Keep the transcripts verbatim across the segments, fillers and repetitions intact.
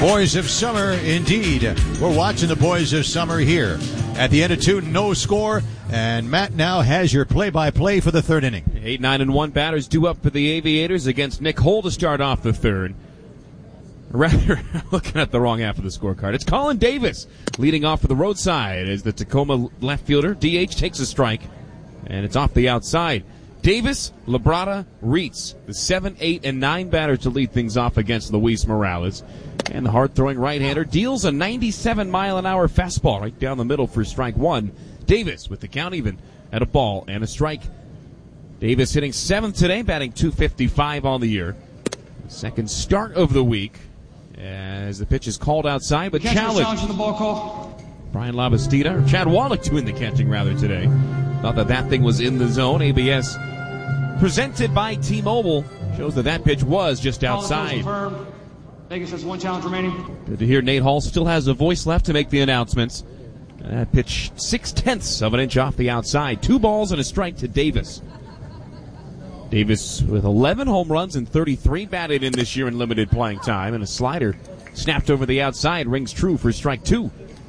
Boys of Summer, indeed. We're watching the Boys of Summer here. At the end of two, no score, and Matt now has your play-by-play for the third inning. Eight, nine, and one batters due up for the Aviators against Nick Hole to start off the third. Rather, looking at the wrong half of the scorecard. It's Colin Davis leading off for the roadside as the Tacoma left fielder, D H, takes a strike, and it's off the outside. Davis, Labrada, Reitz, the seven, eight, and nine batters to lead things off against Luis Morales. And the hard-throwing right-hander deals a ninety-seven mile an hour fastball right down the middle for strike one. Davis with the count even at a ball and a strike. Davis hitting seventh today, batting two fifty-five on the year. Second start of the week as the pitch is called outside, but challenged. Challenge the ball call. Brian Labastida, or Chad Wallach doing the catching rather today. Thought that that thing was in the zone. A B S presented by T-Mobile shows that that pitch was just outside. Vegas has one challenge remaining. Good to hear Nate Hall still has a voice left to make the announcements. That pitch six-tenths of an inch off the outside. Two balls and a strike to Davis. Davis with eleven home runs and thirty-three batted in this year in limited playing time. And a slider snapped over the outside rings true for strike two.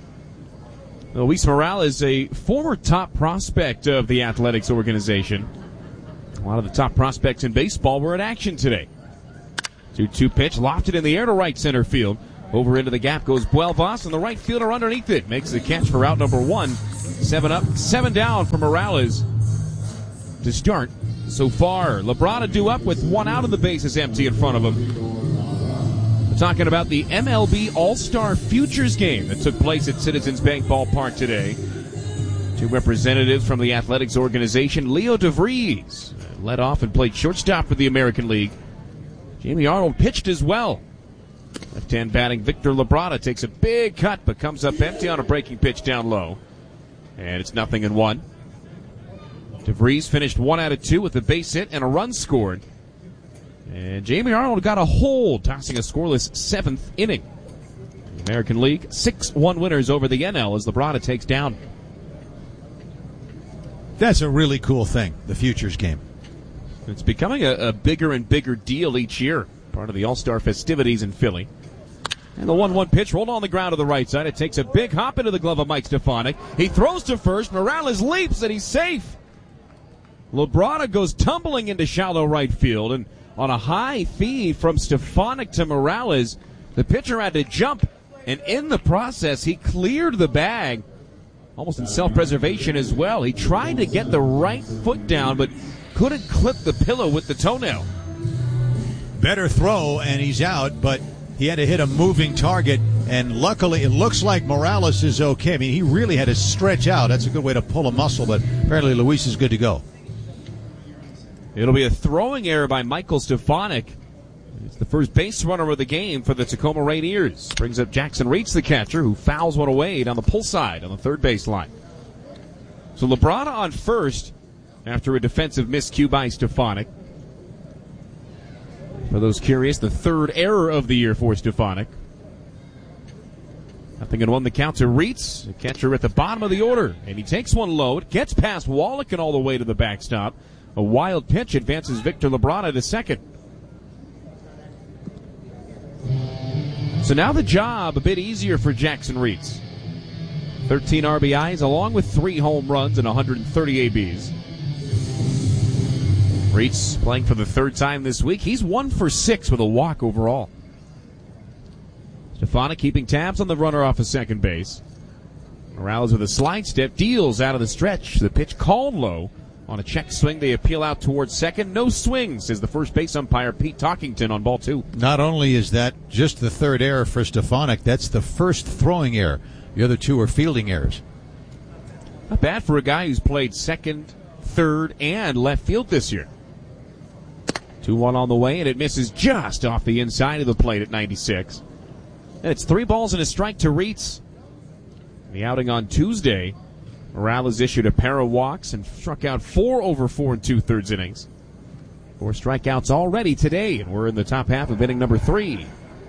Luis Morales, a former top prospect of the athletics organization. A lot of the top prospects in baseball were in action today. two two pitch, lofted in the air to right center field. Over into the gap goes Buelvas, and the right fielder underneath it makes the catch for out number one. Seven up, seven down for Morales to start so far. Labrada due up with one out of the bases empty in front of him. We're talking about the M L B All-Star Futures game that took place at Citizens Bank Ballpark today. Two representatives from the athletics organization. Leo DeVries led off and played shortstop for the American League. Jamie Arnold pitched as well. Left-hand batting Victor Labrada takes a big cut but comes up empty on a breaking pitch down low. And it's nothing in one. DeVries finished one out of two with a base hit and a run scored. And Jamie Arnold got a hold, tossing a scoreless seventh inning. The American League, six one winners over the N L as Labrada takes down. That's a really cool thing, the Futures game. It's becoming a, a bigger and bigger deal each year, part of the All-Star festivities in Philly. And the one one pitch rolled on the ground to the right side. It takes a big hop into the glove of Mike Stefanik. He throws to first. Morales leaps, and he's safe. Labrada goes tumbling into shallow right field, and on a high feed from Stefanik to Morales, the pitcher had to jump, and in the process, he cleared the bag, almost in self-preservation as well. He tried to get the right foot down, but couldn't clip the pillow with the toenail. Better throw, and he's out, but he had to hit a moving target, and luckily it looks like Morales is okay. I mean, he really had to stretch out. That's a good way to pull a muscle, but apparently Luis is good to go. It'll be a throwing error by Michael Stefanik. It's the first base runner of the game for the Tacoma Rainiers. Brings up Jackson Reitz, the catcher, who fouls one away down the pull side on the third baseline. So Labrada on first after a defensive miscue by Stefanik. For those curious, the third error of the year for Stefanik. Nothing in one, the count to Reitz, the catcher at the bottom of the order. And he takes one low. It gets past Wallach and all the way to the backstop. A wild pitch advances Victor Labrada to second. So now the job a bit easier for Jackson Reitz. thirteen R B Is along with three home runs and one hundred thirty A Bs. Reitz playing for the third time this week. He's one for six with a walk overall. Stefanik keeping tabs on the runner off of second base. Morales with a slide step deals out of the stretch. The pitch called low. On a check swing, they appeal out towards second. No swing, says the first base umpire, Pete Talkington, on ball two. Not only is that just the third error for Stefanik, that's the first throwing error. The other two are fielding errors. Not bad for a guy who's played second, third, and left field this year. two one on the way, and it misses just off the inside of the plate at ninety-six. And it's three balls and a strike to Reitz. The outing on Tuesday, Morales issued a pair of walks and struck out four over four and two-thirds innings. Four strikeouts already today, and we're in the top half of inning number three.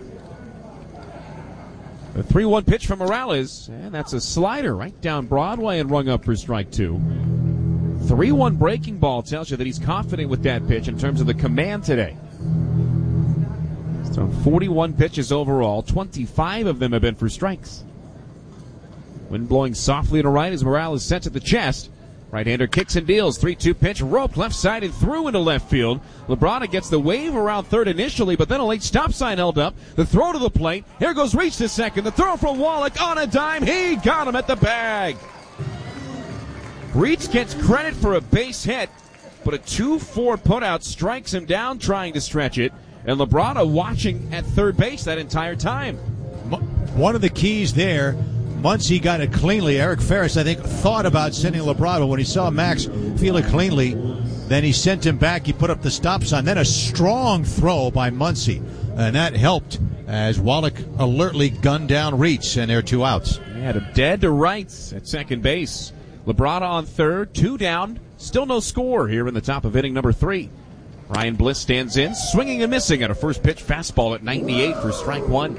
The three one pitch from Morales, and that's a slider right down Broadway and rung up for strike two. three one breaking ball tells you that he's confident with that pitch in terms of the command today. So forty-one pitches overall, twenty-five of them have been for strikes. Wind blowing softly to right as Morales sent to the chest. Right-hander kicks and deals. three two pitch, roped left side and through into left field. Labrada gets the wave around third initially, but then a late stop sign held up. The throw to the plate. Here goes Reach to second. The throw from Wallach on a dime. He got him at the bag. Reach gets credit for a base hit, but a two four putout strikes him down trying to stretch it. And Labrada watching at third base that entire time. One of the keys there, Muncy got it cleanly. Eric Ferris, I think, thought about sending Labrada. When he saw Max feel it cleanly, then he sent him back. He put up the stop sign. Then a strong throw by Muncy, and that helped as Wallach alertly gunned down Reach, and there are two outs. He had him dead to rights at second base. Labrada on third, two down. Still no score here in the top of inning number three. Ryan Bliss stands in, swinging and missing at a first pitch fastball at ninety-eight for strike one.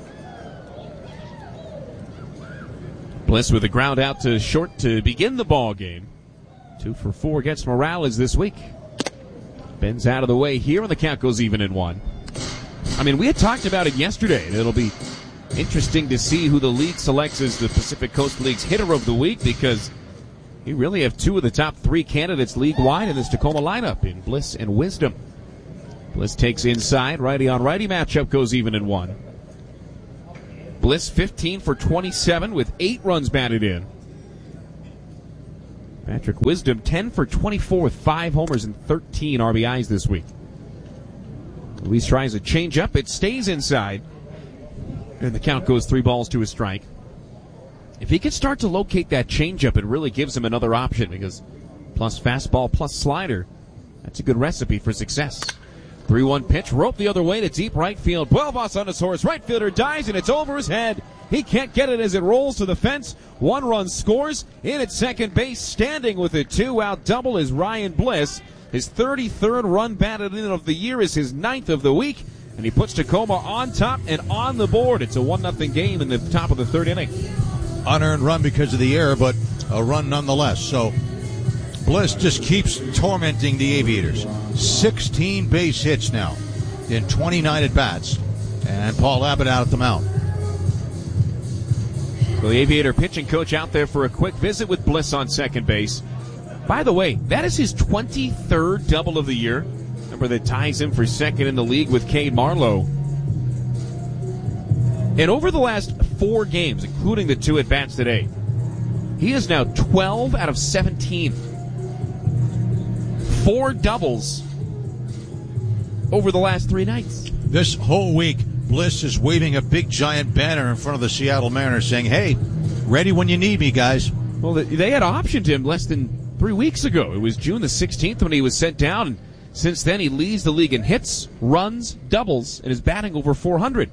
Bliss with a ground out to short to begin the ball game. Two for four against Morales this week. Bends out of the way here, and the count goes even in one. I mean, we had talked about it yesterday, and it'll be interesting to see who the league selects as the Pacific Coast League's hitter of the week, because you really have two of the top three candidates league-wide in this Tacoma lineup in Bliss and Wisdom. Bliss takes inside, righty on righty matchup goes even in one. Bliss fifteen for twenty-seven with eight runs batted in. Patrick Wisdom ten for twenty-four with five homers and thirteen R B Is this week. Luis tries a changeup. It stays inside. And the count goes three balls to a strike. If he can start to locate that changeup, it really gives him another option, because plus fastball plus slider, that's a good recipe for success. three one pitch, rope the other way to deep right field. Buelvas on his horse. Right fielder dives, and it's over his head. He can't get it as it rolls to the fence. One run scores. In at second base, standing with a two-out double is Ryan Bliss. His thirty-third run batted in of the year is his ninth of the week. And he puts Tacoma on top and on the board. It's a one nothing game in the top of the third inning. Unearned run because of the error, but a run nonetheless. So Bliss just keeps tormenting the Aviators. sixteen base hits now in twenty-nine at-bats. And Paul Abbott out at the mound. Well, the Aviator pitching coach out there for a quick visit with Bliss on second base. By the way, that is his twenty-third double of the year. Number that ties him for second in the league with Cade Marlowe. And over the last four games, including the two at-bats today, he is now twelve out of seventeen. Four doubles over the last three nights. This whole week, Bliss is waving a big giant banner in front of the Seattle Mariners saying, hey, ready when you need me, guys. Well, they had optioned him less than three weeks ago. It was June the sixteenth when he was sent down, and since then he leads the league in hits, runs, doubles, and is batting over four hundred.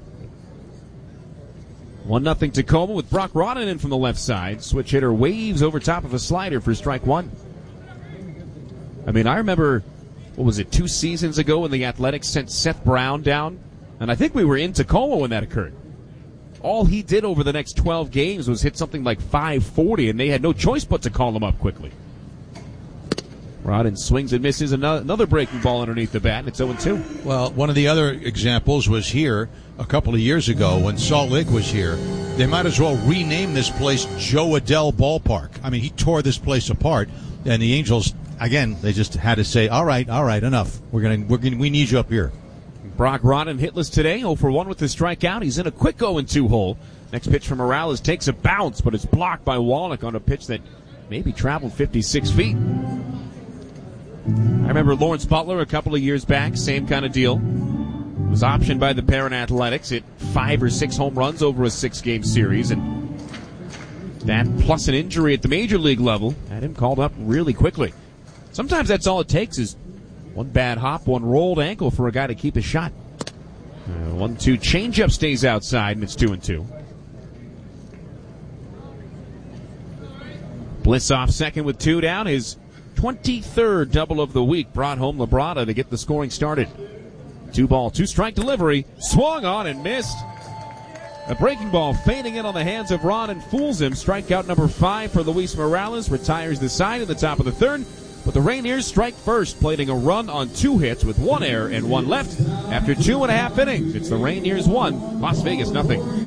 one nothing Tacoma with Brock Rodden in from the left side. Switch hitter waves over top of a slider for strike one. I mean, I remember, what was it, two seasons ago when the Athletics sent Seth Brown down? And I think we were in Tacoma when that occurred. All he did over the next twelve games was hit something like five forty, and they had no choice but to call him up quickly. Rodden swings and misses another breaking ball underneath the bat, and it's oh two. Well, one of the other examples was here a couple of years ago when Salt Lake was here. They might as well rename this place Joe Adell Ballpark. I mean, he tore this place apart, and the Angels, again, they just had to say, all right, all right, enough. We're gonna, we're gonna, we need you up here. Brock Rodden hitless today, oh for one with the strikeout. He's in a quick oh two hole. Next pitch from Morales takes a bounce, but it's blocked by Wallach on a pitch that maybe traveled fifty-six feet. I remember Lawrence Butler a couple of years back, same kind of deal. Was optioned by the Parent Athletics, hit five or six home runs over a six-game series, and that plus an injury at the major league level had him called up really quickly. Sometimes that's all it takes is one bad hop, one rolled ankle for a guy to keep a shot. Uh, one two changeup stays outside, and it's two and two. Bliss off second with two down. His twenty-third double of the week brought home Labrada to get the scoring started. Two ball, two strike delivery. Swung on and missed. A breaking ball fading in on the hands of Ron and fools him. Strikeout number five for Luis Morales. Retires the side in the top of the third. But the Rainiers strike first, plating a run on two hits with one error and one left after two and a half innings. It's the Rainiers one, Las Vegas nothing.